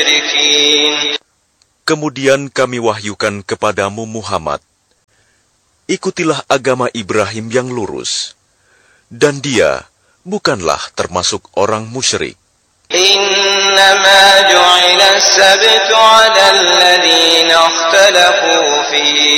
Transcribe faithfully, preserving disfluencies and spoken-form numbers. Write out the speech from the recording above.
مشركين. Kemudian kami wahyukan kepadamu Muhammad, ikutilah agama Ibrahim yang lurus, dan dia bukanlah termasuk orang musyrik. إنما جعل السبت على الذين اختلفوا فيه